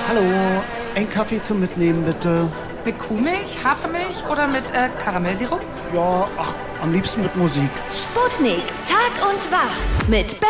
Hallo, ein Kaffee zum Mitnehmen, bitte. Mit Kuhmilch, Hafermilch oder mit Karamellsirup? Ja, am liebsten mit Musik. Sputnik, Tag und Wach mit